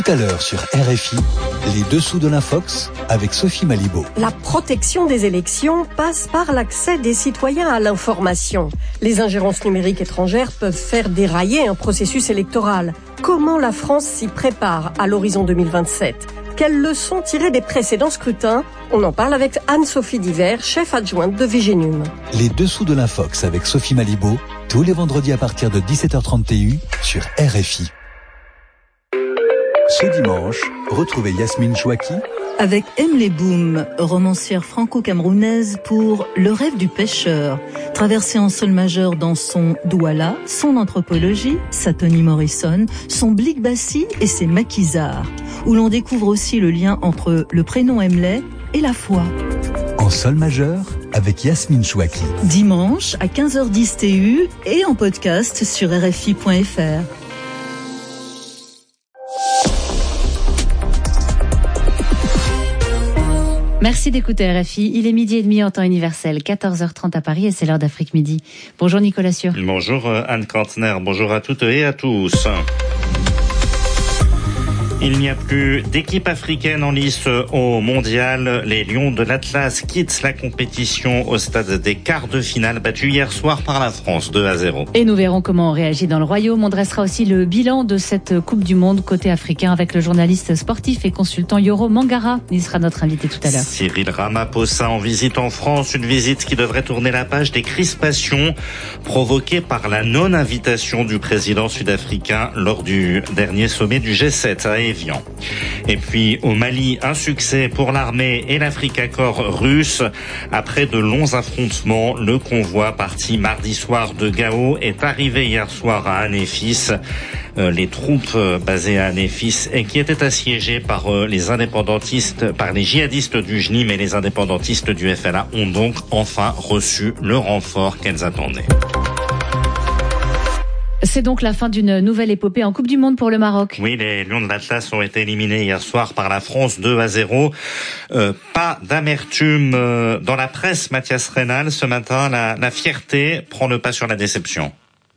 Tout à l'heure sur RFI, les dessous de l'Infox avec Sophie Malibaud. La protection des élections passe par l'accès des citoyens à l'information. Les ingérences numériques étrangères peuvent faire dérailler un processus électoral. Comment la France s'y prépare à l'horizon 2027 ? Quelles leçons tirer des précédents scrutins ? On en parle avec Anne-Sophie Diver, chef adjointe de Vigénum. Les dessous de l'Infox avec Sophie Malibaud, tous les vendredis à partir de 17h30 TU sur RFI. Ce dimanche, retrouvez Yasmine Chouaki avec Emily Boum, romancière franco-camerounaise pour Le rêve du pêcheur, traversée en sol majeur dans son Douala, son anthropologie, sa Toni Morrison, son Blik Bassi et ses maquisards, où l'on découvre aussi le lien entre le prénom Emily et la foi. En sol majeur avec Yasmine Chouaki. Dimanche à 15h10 TU et en podcast sur RFI.fr. Merci d'écouter RFI. Il est 12h30 en temps universel, 14h30 à Paris et c'est l'heure d'Afrique Midi. Bonjour Nicolas Sûr. Bonjour Anne Cantner, bonjour à toutes et à tous. Il n'y a plus d'équipe africaine en lice au mondial. Les Lions de l'Atlas quittent la compétition au stade des quarts de finale, battus hier soir par la France 2-0. Et nous verrons comment on réagit dans le Royaume. On dressera aussi le bilan de cette Coupe du Monde côté africain avec le journaliste sportif et consultant Yoro Mangara. Il sera notre invité tout à l'heure. Cyril Ramaphosa en visite en France, une visite qui devrait tourner la page des crispations provoquées par la non-invitation du président sud-africain lors du dernier sommet du G7 à Evian. Et puis au Mali, un succès pour l'armée et l'Afrikakor russe. Après de longs affrontements, le convoi parti mardi soir de Gao est arrivé hier soir à Anéfis. Les troupes basées à Anéfis et qui étaient assiégées par les indépendantistes, par les djihadistes du JNIM et les indépendantistes du FLA ont donc enfin reçu le renfort qu'elles attendaient. C'est donc la fin d'une nouvelle épopée en Coupe du Monde pour le Maroc. Oui, les Lions de l'Atlas ont été éliminés hier soir par la France 2-0. Pas d'amertume dans la presse, Mathias Reynal. Ce matin, la fierté prend le pas sur la déception.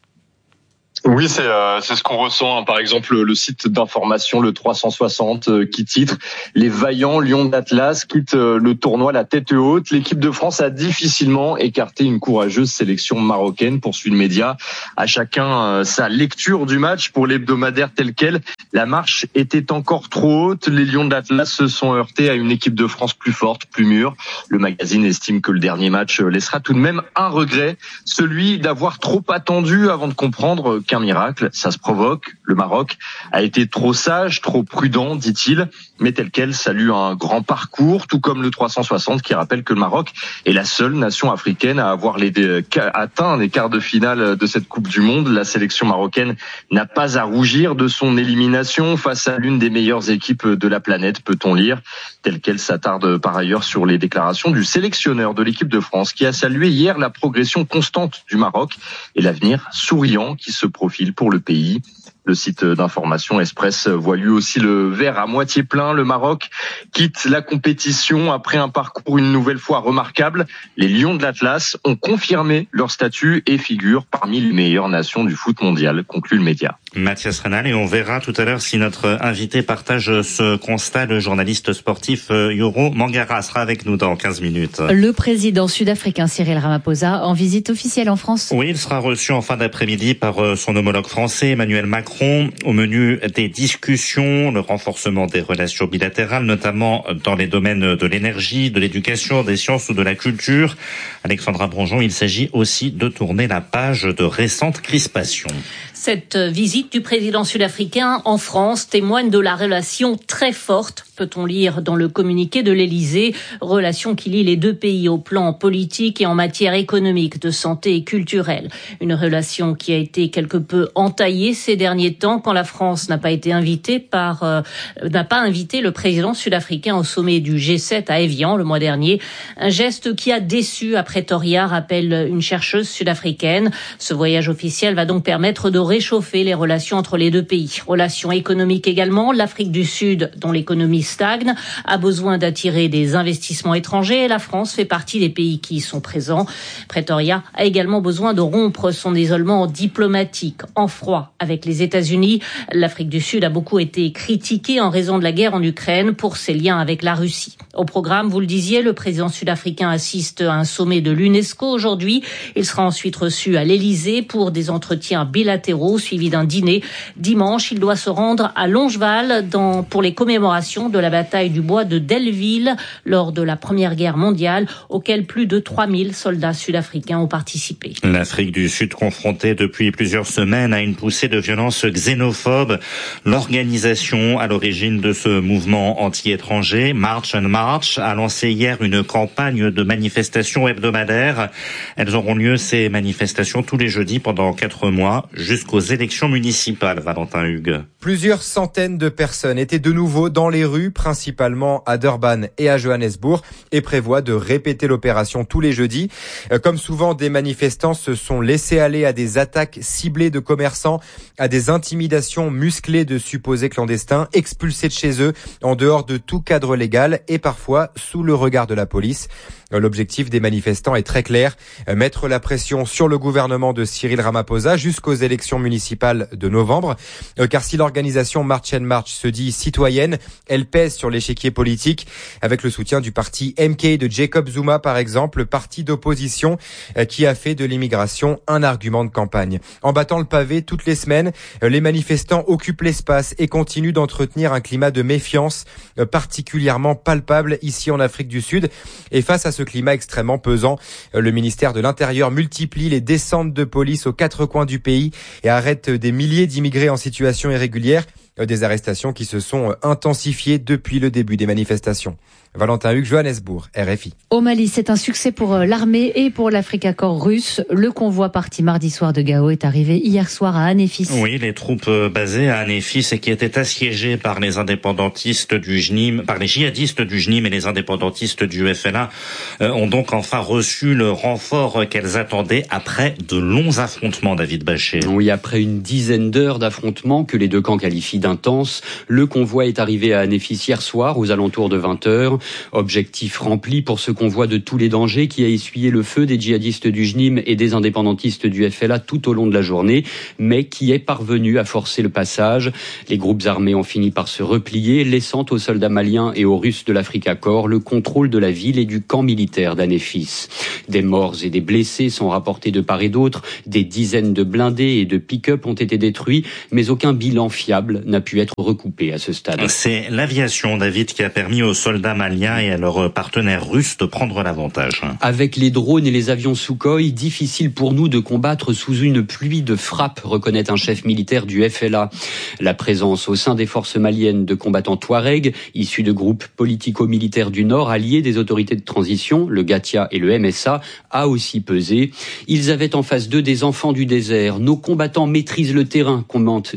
Oui, c'est ce qu'on ressent. Par exemple, le site d'information, le 360, qui titre « Les vaillants Lions d'Atlas quittent le tournoi la tête haute. L'équipe de France a difficilement écarté une courageuse sélection marocaine », poursuit le média. À chacun sa lecture du match. Pour l'hebdomadaire tel quel, la marche était encore trop haute. Les Lions d'Atlas se sont heurtés à une équipe de France plus forte, plus mûre. Le magazine estime que le dernier match laissera tout de même un regret, celui d'avoir trop attendu avant de comprendre qu'un miracle, ça se provoque. Le Maroc a été trop sage, trop prudent, dit-il, mais tel quel salue un grand parcours, tout comme le 360 qui rappelle que le Maroc est la seule nation africaine à avoir atteint les quarts de finale de cette Coupe du Monde. La sélection marocaine n'a pas à rougir de son élimination face à l'une des meilleures équipes de la planète, peut-on lire. Tel quel s'attarde par ailleurs sur les déclarations du sélectionneur de l'équipe de France qui a salué hier la progression constante du Maroc et l'avenir souriant qui se profile pour le pays. Le site d'information Express voit lui aussi le verre à moitié plein. Le Maroc quitte la compétition après un parcours une nouvelle fois remarquable. Les Lions de l'Atlas ont confirmé leur statut et figurent parmi les meilleures nations du foot mondial, conclut le média. Mathias Reynal, et on verra tout à l'heure si notre invité partage ce constat. Le journaliste sportif Yoro Mangara sera avec nous dans 15 minutes. Le président sud-africain Cyril Ramaphosa en visite officielle en France. Oui, il sera reçu en fin d'après-midi par son homologue français Emmanuel Macron. Au menu des discussions, le renforcement des relations bilatérales, notamment dans les domaines de l'énergie, de l'éducation, des sciences ou de la culture. Alexandra Bronjon, il s'agit aussi de tourner la page de récentes crispations. Cette visite du président sud-africain en France témoigne de la relation très forte, peut-on lire dans le communiqué de l'Élysée, relation qui lie les deux pays au plan politique et en matière économique, de santé et culturelle. Une relation qui a été quelque peu entaillée ces derniers temps quand la France n'a pas invité le président sud-africain au sommet du G7 à Evian le mois dernier. Un geste qui a déçu à Pretoria, rappelle une chercheuse sud-africaine. Ce voyage officiel va donc permettre de réchauffer les relations entre les deux pays. Relations économiques également. L'Afrique du Sud, dont l'économie stagne, a besoin d'attirer des investissements étrangers. La France fait partie des pays qui y sont présents. Pretoria a également besoin de rompre son isolement diplomatique en froid avec les États-Unis. L'Afrique du Sud a beaucoup été critiquée en raison de la guerre en Ukraine pour ses liens avec la Russie. Au programme, vous le disiez, le président sud-africain assiste à un sommet de l'UNESCO aujourd'hui. Il sera ensuite reçu à l'Elysée pour des entretiens bilatéraux suivis d'un dîner. Dimanche, il doit se rendre à Longeval pour les commémorations de la bataille du bois de Delville lors de la Première Guerre mondiale, auquel plus de 3000 soldats sud-africains ont participé. L'Afrique du Sud confrontée depuis plusieurs semaines à une poussée de violence xénophobe. L'organisation à l'origine de ce mouvement anti-étranger, March and March, a lancé hier une campagne de manifestations hebdomadaires. Elles auront lieu, ces manifestations, tous les jeudis pendant 4 mois, jusqu'aux élections municipales, Valentin Hugues. Plusieurs centaines de personnes étaient de nouveau dans les rues, principalement à Durban et à Johannesburg, et prévoient de répéter l'opération tous les jeudis. Comme souvent, des manifestants se sont laissés aller à des attaques ciblées de commerçants, à des intimidations musclées de supposés clandestins, expulsés de chez eux, en dehors de tout cadre légal et parfois sous le regard de la police. L'objectif des manifestants est très clair, mettre la pression sur le gouvernement de Cyril Ramaphosa jusqu'aux élections municipales de novembre. Car si l'organisation March and March se dit citoyenne, elle pèse sur l'échiquier politique, avec le soutien du parti MK de Jacob Zuma par exemple, parti d'opposition qui a fait de l'immigration un argument de campagne. En battant le pavé toutes les semaines, les manifestants occupent l'espace et continuent d'entretenir un climat de méfiance particulièrement palpable ici en Afrique du Sud. Et face à ce climat extrêmement pesant, le ministère de l'Intérieur multiplie les descentes de police aux 4 coins du pays et arrête des milliers d'immigrés en situation irrégulière. Des arrestations qui se sont intensifiées depuis le début des manifestations. Valentin Hugues, Johannesburg, RFI. Au Mali, c'est un succès pour l'armée et pour l'Africa Corps russe. Le convoi parti mardi soir de Gao est arrivé hier soir à Anéfis. Oui, les troupes basées à Anéfis et qui étaient assiégées par les indépendantistes du JNIM, par les djihadistes du JNIM et les indépendantistes du FLA ont donc enfin reçu le renfort qu'elles attendaient après de longs affrontements, David Bachet. Oui, après une dizaine d'heures d'affrontements que les deux camps qualifient d'intenses, le convoi est arrivé à Anéfis hier soir aux alentours de 20h. Objectif rempli pour ce convoi de tous les dangers qui a essuyé le feu des djihadistes du JNIM et des indépendantistes du FLA tout au long de la journée, mais qui est parvenu à forcer le passage. Les groupes armés ont fini par se replier, laissant aux soldats maliens et aux Russes de l'Africa Corps le contrôle de la ville et du camp militaire d'Anéfis. Des morts et des blessés sont rapportés de part et d'autre, des dizaines de blindés et de pick-up ont été détruits, mais aucun bilan fiable n'a pu être recoupé à ce stade. C'est l'aviation, David, qui a permis aux soldats maliens et à leurs partenaires russes de prendre l'avantage. Avec les drones et les avions Sukhoi, difficile pour nous de combattre sous une pluie de frappes, reconnaît un chef militaire du FLA. La présence au sein des forces maliennes de combattants Touareg, issus de groupes politico-militaires du Nord, alliés des autorités de transition, le Gatia et le MSA, a aussi pesé. Ils avaient en face d'eux des enfants du désert. Nos combattants maîtrisent le terrain, commente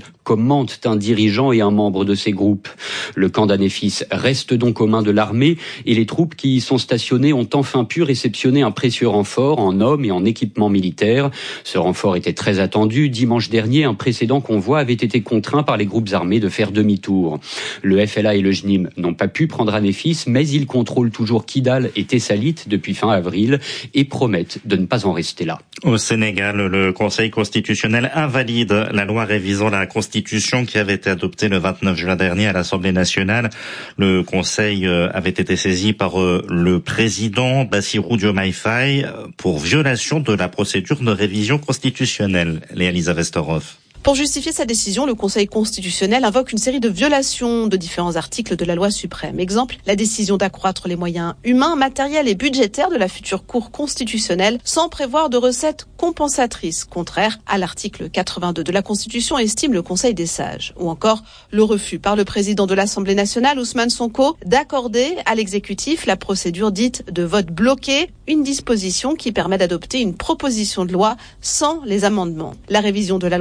un dirigeant et un membre de ces groupes. Le camp d'Anéfis reste donc aux mains de l'armée et les troupes qui y sont stationnées ont enfin pu réceptionner un précieux renfort en hommes et en équipement militaire. Ce renfort était très attendu. Dimanche dernier, un précédent convoi avait été contraint par les groupes armés de faire demi-tour. Le FLA et le JNIM n'ont pas pu prendre Anéfis, mais ils contrôlent toujours Kidal et Tessalit depuis fin avril et promettent de ne pas en rester là. Au Sénégal, le Conseil constitutionnel invalide la loi révisant la Constitution qui avait été adoptée le 29 juin dernier à l'Assemblée nationale. Le Conseil avait été saisi par le président Bassirou Diomaye Faye pour violation de la procédure de révision constitutionnelle. Léa-Lisa Vesterhoff. Pour justifier sa décision, le Conseil constitutionnel invoque une série de violations de différents articles de la loi suprême. Exemple, la décision d'accroître les moyens humains, matériels et budgétaires de la future Cour constitutionnelle sans prévoir de recettes compensatrices, contraire à l'article 82 de la Constitution, estime le Conseil des sages. Ou encore, le refus par le président de l'Assemblée nationale, Ousmane Sonko, d'accorder à l'exécutif la procédure dite de vote bloqué, une disposition qui permet d'adopter une proposition de loi sans les amendements. La révision de la loi fondamentale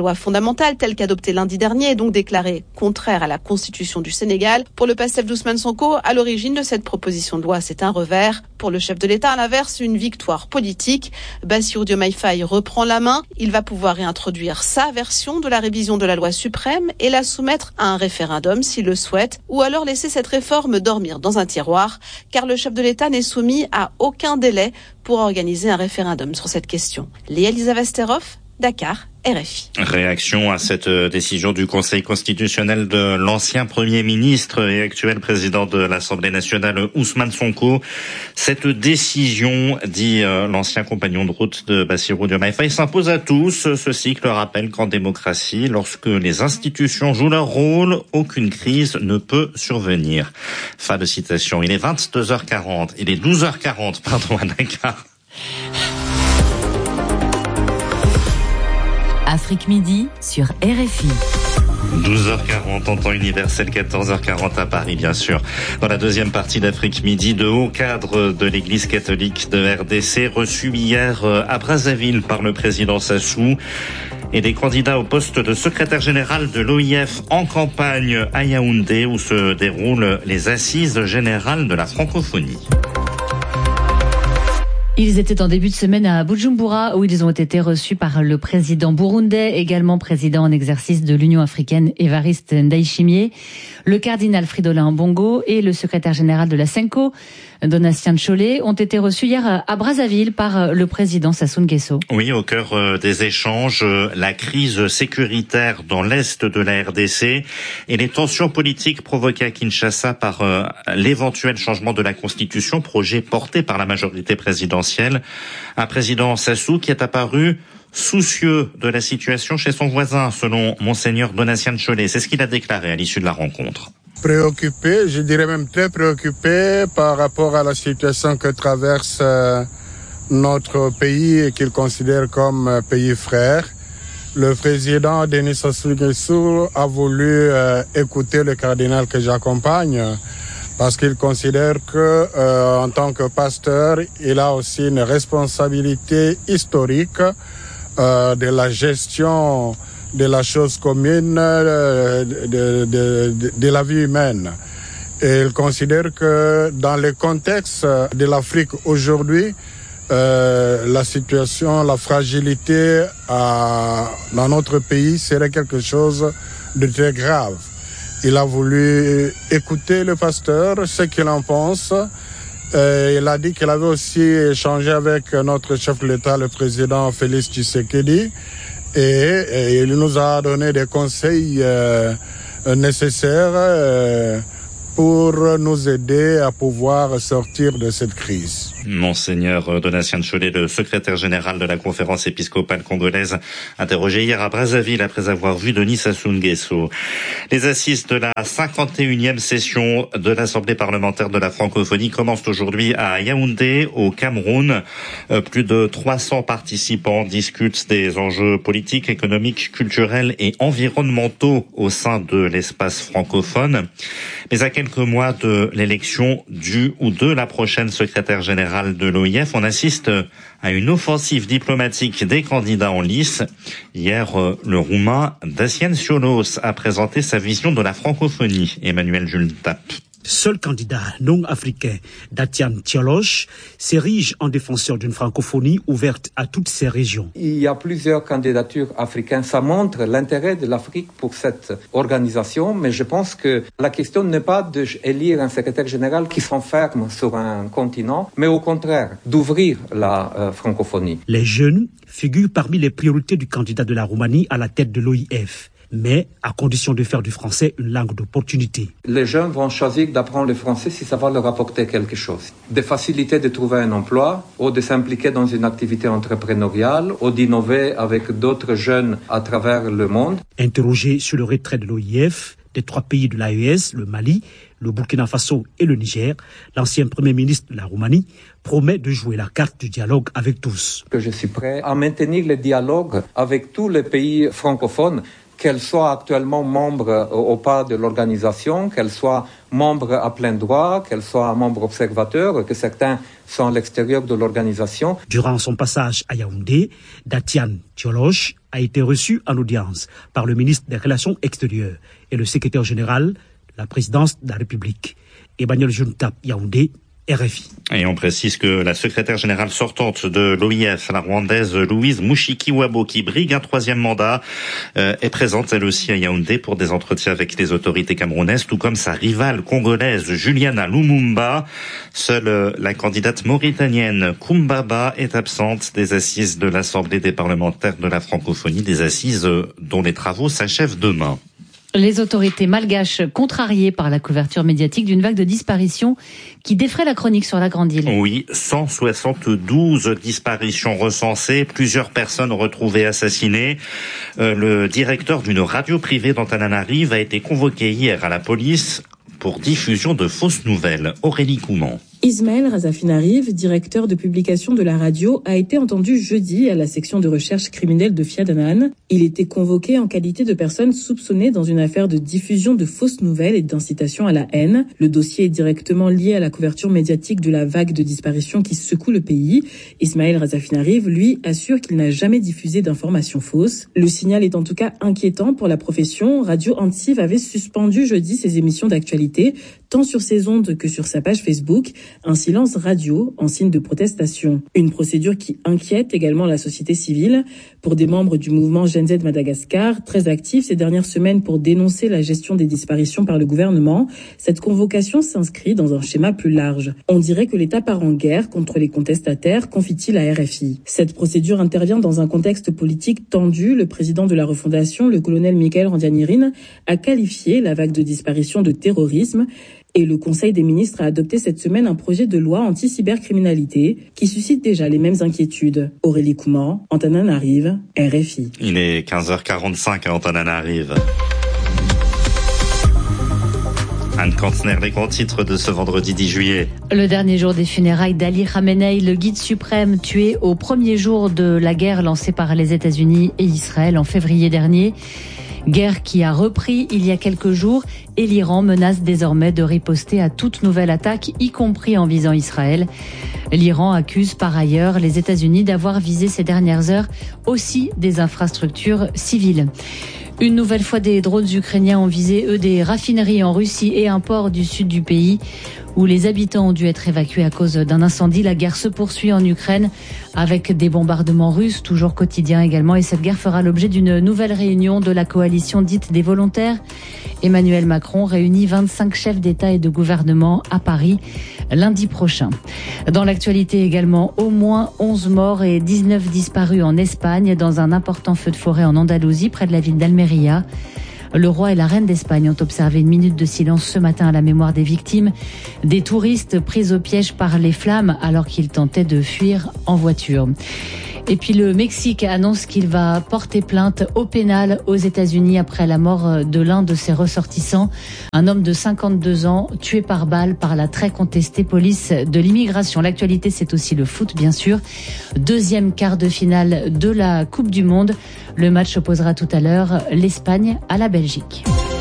fondamentale telle qu'adoptée lundi dernier est donc déclarée contraire à la constitution du Sénégal. Pour le PASTEF d'Ousmane Sonko, à l'origine de cette proposition de loi, c'est un revers. Pour le chef de l'État, à l'inverse, une victoire politique. Bassirou Diomaye Faye reprend la main. Il va pouvoir réintroduire sa version de la révision de la loi suprême et la soumettre à un référendum s'il le souhaite, ou alors laisser cette réforme dormir dans un tiroir, car le chef de l'État n'est soumis à aucun délai pour organiser un référendum sur cette question. Léa Lisa Vesterhoff, Dakar, RFI. Réaction à cette décision du Conseil constitutionnel de l'ancien Premier ministre et actuel président de l'Assemblée nationale, Ousmane Sonko. Cette décision, dit l'ancien compagnon de route de Bassirou Diomaye Faye, s'impose à tous. Ce cycle rappelle qu'en démocratie, lorsque les institutions jouent leur rôle, aucune crise ne peut survenir. Fin de citation. Il est 22h40. Il est 12h40, pardon, à Dakar. Afrique Midi sur RFI. 12h40 en temps universel, 14h40 à Paris, bien sûr. Dans la deuxième partie d'Afrique Midi, de hauts cadres de l'Église catholique de RDC reçus hier à Brazzaville par le président Sassou et des candidats au poste de secrétaire général de l'OIF en campagne à Yaoundé où se déroulent les assises générales de la francophonie. Ils étaient en début de semaine à Bujumbura où ils ont été reçus par le président burundais, également président en exercice de l'Union africaine Évariste Ndayishimiye, le cardinal Fridolin Ambongo et le secrétaire général de la Senko, Donatien Tcholé, ont été reçus hier à Brazzaville par le président Sassou Nguesso. Oui, au cœur des échanges, la crise sécuritaire dans l'est de la RDC et les tensions politiques provoquées à Kinshasa par l'éventuel changement de la Constitution, projet porté par la majorité présidentielle. Un président Sassou qui est apparu soucieux de la situation chez son voisin, selon Monseigneur Donatien Tcholé. C'est ce qu'il a déclaré à l'issue de la rencontre. Préoccupé, je dirais même très préoccupé par rapport à la situation que traverse notre pays et qu'il considère comme pays frère. Le président Denis Sassou Nguesso a voulu écouter le cardinal que j'accompagne parce qu'il considère que en tant que pasteur, il a aussi une responsabilité historique de la gestion de la chose commune, de la vie humaine. Et il considère que dans le contexte de l'Afrique aujourd'hui, la situation, la fragilité dans notre pays serait quelque chose de très grave. Il a voulu écouter le pasteur, ce qu'il en pense. Il a dit qu'il avait aussi échangé avec notre chef de l'État, le président Félix Tshisekedi, et il nous a donné des conseils nécessaires pour nous aider à pouvoir sortir de cette crise. Monseigneur Donatien Tcholé, le secrétaire général de la conférence épiscopale congolaise, interrogé hier à Brazzaville après avoir vu Denis Sassou Nguesso. Les assises de la 51e session de l'Assemblée parlementaire de la francophonie commencent aujourd'hui à Yaoundé, au Cameroun. Plus de 300 participants discutent des enjeux politiques, économiques, culturels et environnementaux au sein de l'espace francophone. Mais à quelques mois de l'élection du ou de la prochaine secrétaire générale de l'OIF, on assiste à une offensive diplomatique des candidats en lice. Hier, le Roumain Dacian Cioloș a présenté sa vision de la francophonie. Emmanuel Jultap. Seul candidat non africain, Dacian Cioloș, s'érige en défenseur d'une francophonie ouverte à toutes ces régions. Il y a plusieurs candidatures africaines. Ça montre l'intérêt de l'Afrique pour cette organisation, mais je pense que la question n'est pas d'élire un secrétaire général qui s'enferme sur un continent, mais au contraire, d'ouvrir la francophonie. Les jeunes figurent parmi les priorités du candidat de la Roumanie à la tête de l'OIF, mais à condition de faire du français une langue d'opportunité. Les jeunes vont choisir d'apprendre le français si ça va leur apporter quelque chose. Des facilités de trouver un emploi, ou de s'impliquer dans une activité entrepreneuriale, ou d'innover avec d'autres jeunes à travers le monde. Interrogé sur le retrait de l'OIF des 3 pays de l'AES, le Mali, le Burkina Faso et le Niger, l'ancien Premier ministre de la Roumanie promet de jouer la carte du dialogue avec tous. Que je suis prêt à maintenir le dialogue avec tous les pays francophones, qu'elle soit actuellement membre au pas de l'organisation, qu'elle soit membre à plein droit, qu'elle soit membre observateur, que certains sont à l'extérieur de l'organisation. Durant son passage à Yaoundé, Datian Tioloche a été reçu en audience par le ministre des Relations extérieures et le secrétaire général de la présidence de la République. Emmanuel Juntap, Yaoundé, RFI. Et on précise que la secrétaire générale sortante de l'OIF, la rwandaise Louise Mushikiwabo, qui brigue un 3e mandat, est présente elle aussi à Yaoundé pour des entretiens avec les autorités camerounaises, tout comme sa rivale congolaise Juliana Lumumba. Seule la candidate mauritanienne Kumbaba est absente des assises de l'Assemblée des parlementaires de la francophonie, des assises dont les travaux s'achèvent demain. Les autorités malgaches contrariées par la couverture médiatique d'une vague de disparitions qui défraie la chronique sur la Grande Île. Oui, 172 disparitions recensées, plusieurs personnes retrouvées assassinées. Le directeur d'une radio privée d'Antananarive a été convoqué hier à la police pour diffusion de fausses nouvelles. Aurélie Couman. Ismaël Razafinarive, directeur de publication de la radio, a été entendu jeudi à la section de recherche criminelle de Fiadanan. Il était convoqué en qualité de personne soupçonnée dans une affaire de diffusion de fausses nouvelles et d'incitation à la haine. Le dossier est directement lié à la couverture médiatique de la vague de disparitions qui secoue le pays. Ismaël Razafinarive, lui, assure qu'il n'a jamais diffusé d'informations fausses. Le signal est en tout cas inquiétant pour la profession. Radio Antive avait suspendu jeudi ses émissions d'actualité, tant sur ses ondes que sur sa page Facebook. Un silence radio en signe de protestation. Une procédure qui inquiète également la société civile. Pour des membres du mouvement Gen Z Madagascar, très actifs ces dernières semaines pour dénoncer la gestion des disparitions par le gouvernement, cette convocation s'inscrit dans un schéma plus large. On dirait que l'État part en guerre contre les contestataires, confie-t-il à RFI. Cette procédure intervient dans un contexte politique tendu. Le président de la refondation, le colonel Michael Randrianirina, a qualifié la vague de disparition de terrorisme. Et le Conseil des ministres a adopté cette semaine un projet de loi anti-cybercriminalité qui suscite déjà les mêmes inquiétudes. Aurélie Couman, Antananarive, RFI. Il est 15h45 à Antananarive. Anne Kantner, les grands titres de ce vendredi 10 juillet. Le dernier jour des funérailles d'Ali Khamenei, le guide suprême tué au premier jour de la guerre lancée par les États-Unis et Israël en février dernier. Guerre qui a repris il y a quelques jours et l'Iran menace désormais de riposter à toute nouvelle attaque, y compris en visant Israël. L'Iran accuse par ailleurs les États-Unis d'avoir visé ces dernières heures aussi des infrastructures civiles. Une nouvelle fois, des drones ukrainiens ont visé, des raffineries en Russie et un port du sud du pays où les habitants ont dû être évacués à cause d'un incendie. La guerre se poursuit en Ukraine avec des bombardements russes, toujours quotidiens également. Et cette guerre fera l'objet d'une nouvelle réunion de la coalition dite des volontaires. Emmanuel Macron réunit 25 chefs d'État et de gouvernement à Paris lundi prochain. Dans l'actualité également, au moins 11 morts et 19 disparus en Espagne dans un important feu de forêt en Andalousie près de la ville d'Almeria. Le roi et la reine d'Espagne ont observé une minute de silence ce matin à la mémoire des victimes, des touristes pris au piège par les flammes alors qu'ils tentaient de fuir en voiture. Et puis le Mexique annonce qu'il va porter plainte au pénal aux États-Unis après la mort de l'un de ses ressortissants, un homme de 52 ans tué par balle par la très contestée police de l'immigration. L'actualité, c'est aussi le foot, bien sûr. Deuxième quart de finale de la Coupe du Monde. Le match opposera tout à l'heure l'Espagne à la Belgique.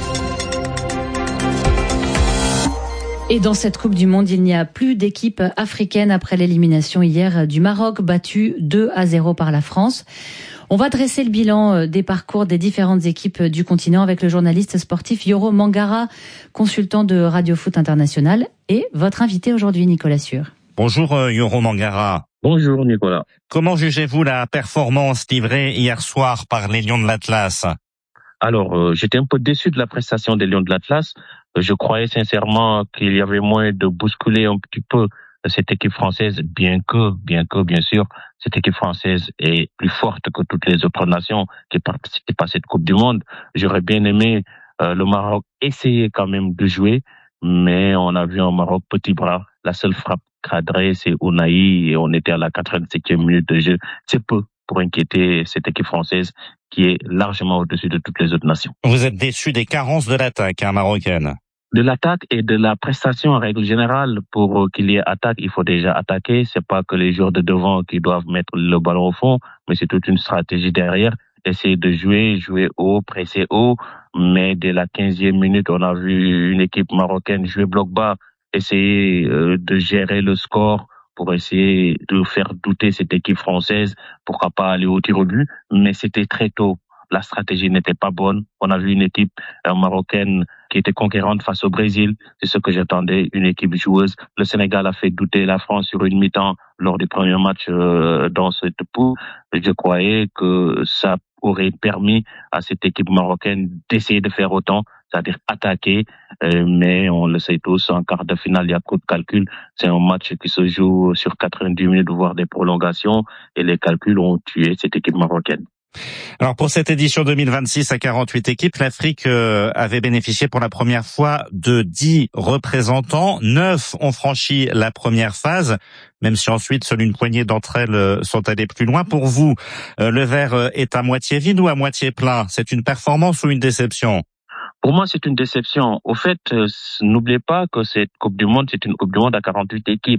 Et dans cette Coupe du Monde, il n'y a plus d'équipe africaine après l'élimination hier du Maroc, battu 2-0 par la France. On va dresser le bilan des parcours des différentes équipes du continent avec le journaliste sportif Yoro Mangara, consultant de Radio Foot International, et votre invité aujourd'hui, Nicolas Sûr. Bonjour Yoro Mangara. Bonjour Nicolas. Comment jugez-vous la performance livrée hier soir par les Lions de l'Atlas ? Alors, j'étais un peu déçu de la prestation des Lions de l'Atlas. Je croyais sincèrement qu'il y avait moyen de bousculer un petit peu cette équipe française, bien que, bien sûr, cette équipe française est plus forte que toutes les autres nations qui participent à cette Coupe du Monde. J'aurais bien aimé le Maroc essayer quand même de jouer, mais on a vu un Maroc petit bras. La seule frappe cadrée, c'est Ounahi, et on était à la 87e minute de jeu. C'est peu pour inquiéter cette équipe française qui est largement au-dessus de toutes les autres nations. Vous êtes déçu des carences de l'attaque marocaine ? De l'attaque et de la prestation en règle générale. Pour qu'il y ait attaque, il faut déjà attaquer. C'est pas que les joueurs de devant qui doivent mettre le ballon au fond, mais c'est toute une stratégie derrière. essayer de jouer haut, presser haut. Mais dès la 15e minute, on a vu une équipe marocaine jouer bloc bas, essayer de gérer le score pour essayer de faire douter cette équipe française. Pourquoi pas aller au tir au but? Mais c'était très tôt. La stratégie n'était pas bonne. On a vu une équipe marocaine qui était conquérante face au Brésil. C'est ce que j'attendais, une équipe joueuse. Le Sénégal a fait douter la France sur une mi-temps lors du premier match dans cette poule. Je croyais que ça aurait permis à cette équipe marocaine d'essayer de faire autant, c'est-à-dire attaquer. Mais on le sait tous, en quart de finale, il y a trop de calculs. C'est un match qui se joue sur 90 minutes, voire des prolongations. Et les calculs ont tué cette équipe marocaine. Alors pour cette édition 2026 à 48 équipes, l'Afrique avait bénéficié pour la première fois de 10 représentants. 9 ont franchi la première phase, même si ensuite seule une poignée d'entre elles sont allées plus loin. Pour vous, le verre est à moitié vide ou à moitié plein? C'est une performance ou une déception? Pour moi, c'est une déception. Au fait, n'oubliez pas que cette Coupe du Monde, c'est une Coupe du Monde à 48 équipes.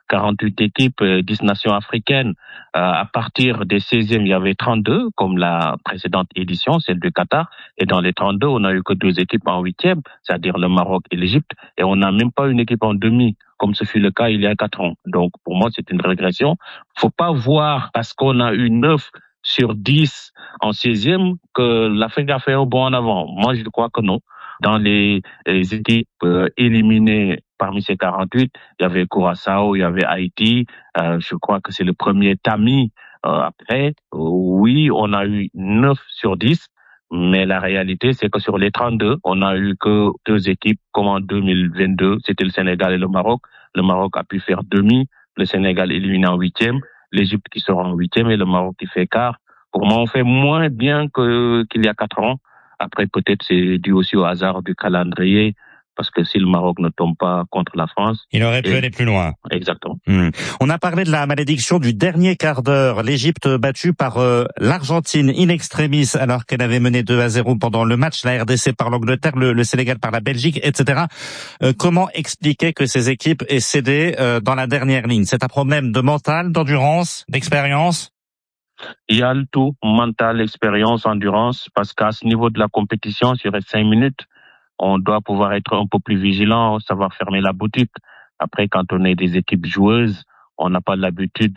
48 équipes, 10 nations africaines. À partir des 16e, il y avait 32, comme la précédente édition, celle du Qatar. Et dans les 32, on n'a eu que 2 équipes en 8e, c'est-à-dire le Maroc et l'Égypte. Et on n'a même pas une équipe en demi, comme ce fut le cas il y a 4 ans. Donc, pour moi, c'est une régression. Faut pas voir, parce qu'on a eu 9 sur 10 en 16e, que l'Afrique a fait un bond en avant. Moi, je crois que non. Dans les équipes éliminées parmi ces 48, il y avait Curaçao, il y avait Haïti. Je crois que c'est le premier tamis. Après, oui, on a eu 9 sur 10. Mais la réalité, c'est que sur les 32, on a eu que 2 équipes, comme en 2022. C'était le Sénégal et le Maroc. Le Maroc a pu faire demi. Le Sénégal éliminé en 8e. L'Égypte qui sera en 8e et le Maroc qui fait quart. Pour moi, on fait moins bien qu'il y a 4 ans. Après, peut-être c'est dû aussi au hasard du calendrier, parce que si le Maroc ne tombe pas contre la France... Il aurait pu aller plus loin. Exactement. On a parlé de la malédiction du dernier quart d'heure. L'Égypte battue par l'Argentine in extremis, alors qu'elle avait mené 2-0 pendant le match. La RDC par l'Angleterre, le Sénégal par la Belgique, etc. Comment expliquer que ces équipes aient cédé dans la dernière ligne? C'est un problème de mental, d'endurance, d'expérience? Il y a le tout, mental, expérience, endurance, parce qu'à ce niveau de la compétition, sur les 5 minutes, on doit pouvoir être un peu plus vigilant, savoir fermer la boutique. Après, quand on est des équipes joueuses, on n'a pas l'habitude,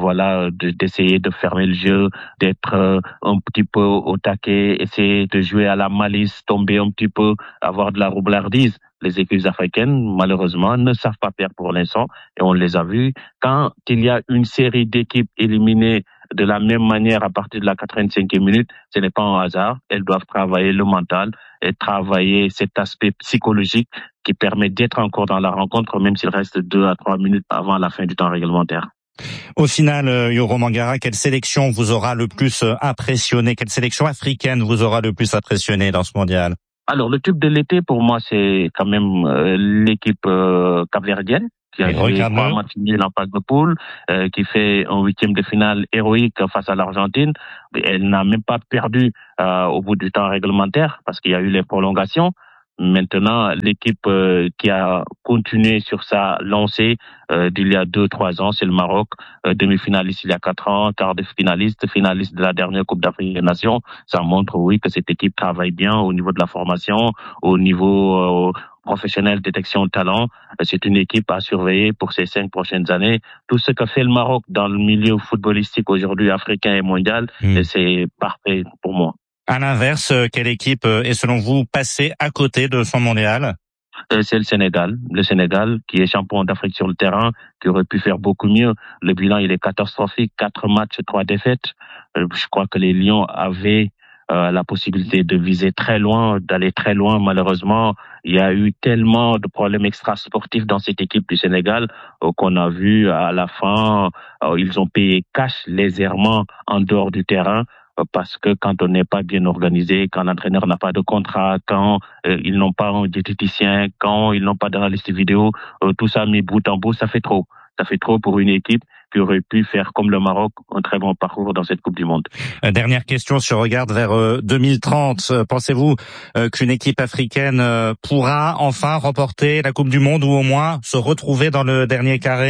d'essayer de fermer le jeu, d'être un petit peu au taquet, essayer de jouer à la malice, tomber un petit peu, avoir de la roublardise. Les équipes africaines, malheureusement, ne savent pas perdre pour l'instant, et on les a vus. Quand il y a une série d'équipes éliminées de la même manière à partir de la 85e minute, ce n'est pas un hasard. Elles doivent travailler le mental et travailler cet aspect psychologique qui permet d'être encore dans la rencontre, même s'il reste 2 à 3 minutes avant la fin du temps réglementaire. Au final, Yoro Mangara, quelle sélection vous aura le plus impressionné? Quelle sélection africaine vous aura le plus impressionné dans ce mondial? Alors, le tube de l'été, pour moi, c'est quand même l'équipe capverdienne, qui a joué 3 matchs nuls en phase de poule, qui fait un 8e de finale héroïque face à l'Argentine. Elle n'a même pas perdu au bout du temps réglementaire, parce qu'il y a eu les prolongations. Maintenant, l'équipe qui a continué sur sa lancée d'il y a 2-3 ans, c'est le Maroc, demi-finaliste il y a 4 ans, quart de finaliste de la dernière Coupe d'Afrique des Nations. Ça montre, oui, que cette équipe travaille bien au niveau de la formation, au niveau professionnel, détection de talent. C'est une équipe à surveiller pour ces 5 prochaines années. Tout ce que fait le Maroc dans le milieu footballistique aujourd'hui africain et mondial, c'est parfait pour moi. À l'inverse, quelle équipe est selon vous passée à côté de son mondial? C'est le Sénégal qui est champion d'Afrique sur le terrain, qui aurait pu faire beaucoup mieux. Le bilan, il est catastrophique, 4 matchs, 3 défaites. Je crois que les Lions avaient la possibilité de viser très loin, d'aller très loin. Malheureusement, il y a eu tellement de problèmes extrasportifs dans cette équipe du Sénégal qu'on a vu à la fin, ils ont payé cash légèrement en dehors du terrain. Parce que quand on n'est pas bien organisé, quand l'entraîneur n'a pas de contrat, quand ils n'ont pas un diététicien, quand ils n'ont pas d'analyste vidéo, tout ça mis bout en bout, ça fait trop. Ça fait trop pour une équipe qui aurait pu faire comme le Maroc un très bon parcours dans cette Coupe du Monde. Dernière question, si on regarde vers 2030, pensez-vous qu'une équipe africaine pourra enfin remporter la Coupe du Monde ou au moins se retrouver dans le dernier carré?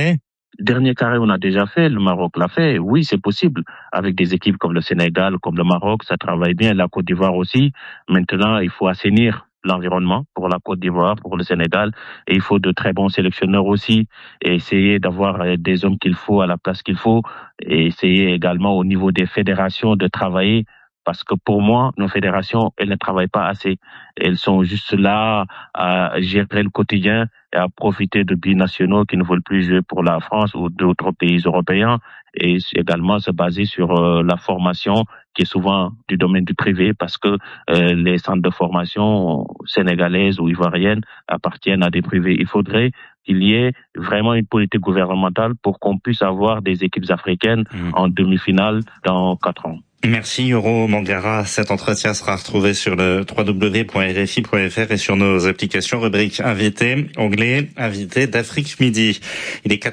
Dernier carré, on a déjà fait, le Maroc l'a fait. Oui, c'est possible. Avec des équipes comme le Sénégal, comme le Maroc, ça travaille bien. La Côte d'Ivoire aussi. Maintenant, il faut assainir l'environnement pour la Côte d'Ivoire, pour le Sénégal. Et il faut de très bons sélectionneurs aussi. Et essayer d'avoir des hommes qu'il faut à la place qu'il faut. Et essayer également au niveau des fédérations de travailler. Parce que pour moi, nos fédérations, elles ne travaillent pas assez. Elles sont juste là à gérer le quotidien et à profiter de binationaux qui ne veulent plus jouer pour la France ou d'autres pays européens. Et également se baser sur la formation qui est souvent du domaine du privé parce que les centres de formation sénégalaises ou ivoiriennes appartiennent à des privés. Il faudrait qu'il y ait vraiment une politique gouvernementale pour qu'on puisse avoir des équipes africaines en demi-finale dans 4 ans. Merci Yoro Mangara. Cet entretien sera retrouvé sur le www.rfi.fr et sur nos applications rubrique invité, onglet invité d'Afrique Midi. Il est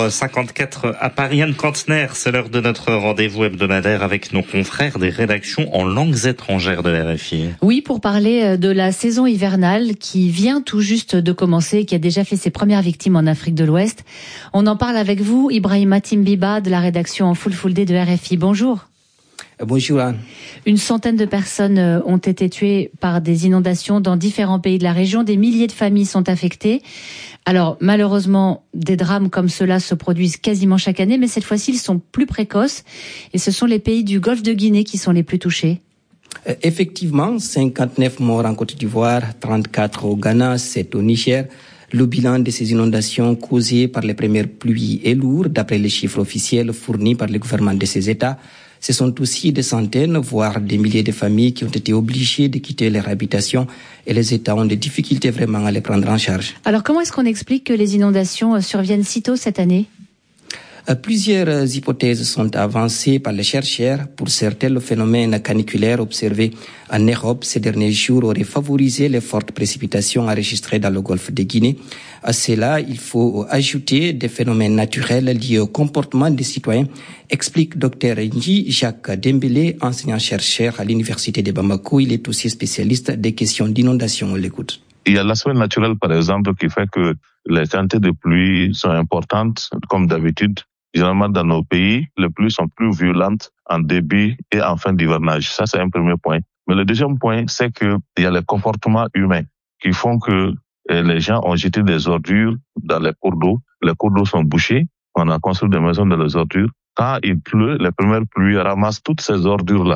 14h54 à Paris. Anne Kantner, c'est l'heure de notre rendez-vous hebdomadaire avec nos confrères des rédactions en langues étrangères de RFI. Oui, pour parler de la saison hivernale qui vient tout juste de commencer et qui a déjà fait ses premières victimes en Afrique de l'Ouest. On en parle avec vous, Ibrahima Timbiba de la rédaction en Full Day de RFI. Bonjour. Bonjour Anne. Une centaine de personnes ont été tuées par des inondations dans différents pays de la région. Des milliers de familles sont affectées. Alors malheureusement, des drames comme cela se produisent quasiment chaque année, mais cette fois-ci, ils sont plus précoces. Et ce sont les pays du Golfe de Guinée qui sont les plus touchés. Effectivement, 59 morts en Côte d'Ivoire, 34 au Ghana, 7 au Niger. Le bilan de ces inondations causées par les premières pluies est lourd, d'après les chiffres officiels fournis par le gouvernement de ces États. Ce sont aussi des centaines, voire des milliers de familles qui ont été obligées de quitter leur habitation et les États ont des difficultés vraiment à les prendre en charge. Alors comment est-ce qu'on explique que les inondations surviennent si tôt cette année ? Plusieurs hypothèses sont avancées par les chercheurs. Pour certains, le phénomène caniculaire observé en Europe ces derniers jours aurait favorisé les fortes précipitations enregistrées dans le golfe de Guinée. À cela, il faut ajouter des phénomènes naturels liés au comportement des citoyens, explique Dr Nji Jacques Dembélé, enseignant-chercheur à l'université de Bamako. Il est aussi spécialiste des questions d'inondation. On l'écoute. Il y a l'aspect naturel, par exemple, qui fait que les quantités de pluie sont importantes, comme d'habitude. Généralement, dans nos pays, les pluies sont plus violentes en début et en fin d'hivernage. Ça, c'est un premier point. Mais le deuxième point, c'est qu'il y a les comportements humains qui font que les gens ont jeté des ordures dans les cours d'eau. Les cours d'eau sont bouchés. On a construit des maisons dans les ordures. Quand il pleut, les premières pluies ramassent toutes ces ordures-là.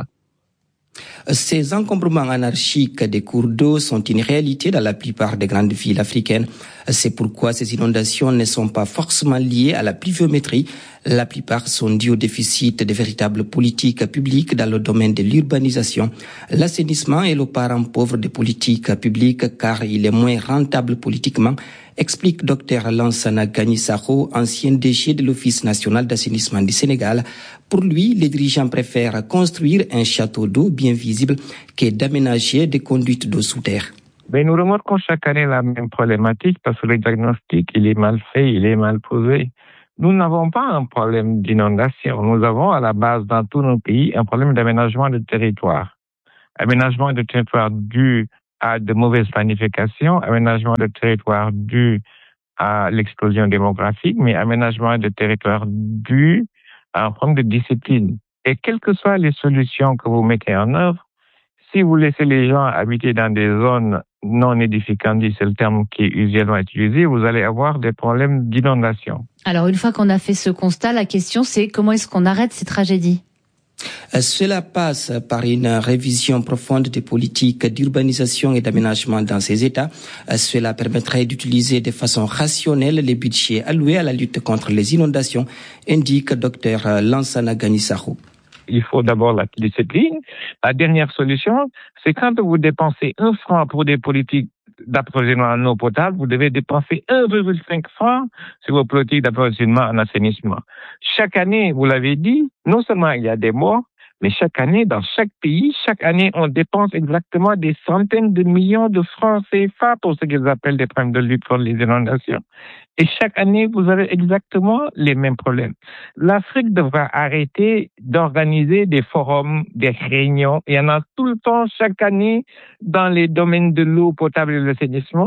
Ces encombrements anarchiques des cours d'eau sont une réalité dans la plupart des grandes villes africaines. C'est pourquoi ces inondations ne sont pas forcément liées à la pluviométrie. La plupart sont dues au déficit de véritables politiques publiques dans le domaine de l'urbanisation. L'assainissement est le parent pauvre des politiques publiques car il est moins rentable politiquement, explique Dr Lansana Gagny-Sakho, ancien DG de l'Office national d'assainissement du Sénégal. Pour lui, les dirigeants préfèrent construire un château d'eau bien visible que d'aménager des conduites d'eau sous terre. Mais nous remarquons chaque année la même problématique parce que le diagnostic, il est mal fait, il est mal posé. Nous n'avons pas un problème d'inondation. Nous avons à la base dans tous nos pays un problème d'aménagement de territoire. Aménagement de territoire dû à de mauvaises planifications, aménagement de territoire dû à l'explosion démographique, mais aménagement de territoire dû à un problème de discipline. Et quelles que soient les solutions que vous mettez en œuvre, si vous laissez les gens habiter dans des zones non édificantes, c'est le terme qui est usuellement utilisé, vous allez avoir des problèmes d'inondation. Alors une fois qu'on a fait ce constat, la question c'est comment est-ce qu'on arrête ces tragédies ? Cela passe par une révision profonde des politiques d'urbanisation et d'aménagement dans ces États. Cela permettrait d'utiliser de façon rationnelle les budgets alloués à la lutte contre les inondations, indique Dr Lansana Gagny-Sakho. Il faut d'abord la discipline. La dernière solution, c'est quand vous dépensez 1 franc pour des politiques d'approvisionnement en eau potable, vous devez dépenser 1,5 francs sur vos politiques d'approvisionnement en assainissement. Chaque année, vous l'avez dit, non seulement il y a des morts, mais chaque année, dans chaque pays, chaque année, on dépense exactement des centaines de millions de francs CFA pour ce qu'ils appellent des problèmes de lutte contre les inondations. Et chaque année, vous avez exactement les mêmes problèmes. L'Afrique devra arrêter d'organiser des forums, des réunions. Il y en a tout le temps, chaque année, dans les domaines de l'eau potable et de l'assainissement.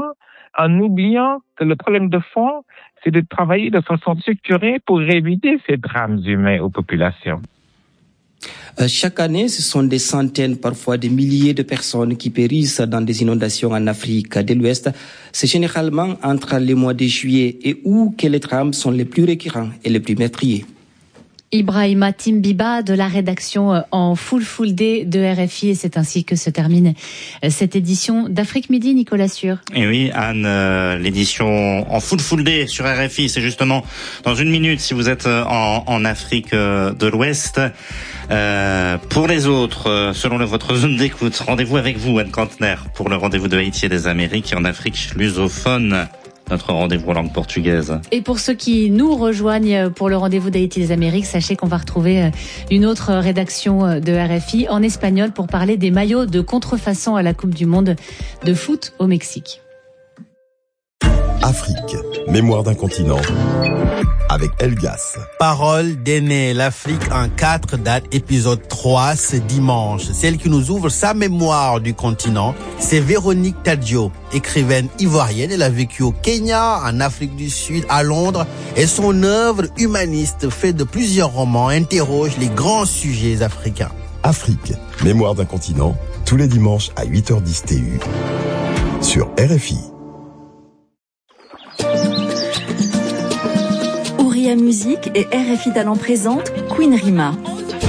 en oubliant que le problème de fond, c'est de travailler de façon structurée pour éviter ces drames humains aux populations. Chaque année, ce sont des centaines, parfois des milliers de personnes qui périssent dans des inondations en Afrique de l'Ouest. C'est généralement entre les mois de juillet et août que les drames sont les plus récurrents et les plus meurtriers. Ibrahima Timbiba de la rédaction en Full Day de RFI, et c'est ainsi que se termine cette édition d'Afrique Midi. Nicolas Sûr. Et oui, Anne, l'édition en Full Day sur RFI, c'est justement dans une minute si vous êtes en Afrique de l'Ouest. Pour les autres, selon votre zone d'écoute, rendez-vous avec vous, Anne Kantner, pour le rendez-vous de Haïti et des Amériques, et en Afrique lusophone, notre rendez-vous en langue portugaise. Et pour ceux qui nous rejoignent pour le rendez-vous d'Haïti et des Amériques, sachez qu'on va retrouver une autre rédaction de RFI en espagnol pour parler des maillots de contrefaçon à la Coupe du Monde de foot au Mexique. Afrique, mémoire d'un continent, avec Elgas. Parole d'aîné, l'Afrique en 4 dates, épisode 3, ce dimanche. Celle qui nous ouvre sa mémoire du continent, c'est Véronique Tadio, écrivaine ivoirienne. Elle a vécu au Kenya, en Afrique du Sud, à Londres, et son œuvre humaniste, faite de plusieurs romans, interroge les grands sujets africains. Afrique, mémoire d'un continent, tous les dimanches à 8h10 TU, sur RFI. Ouria Musique et RFI Talent présente Queen Rima.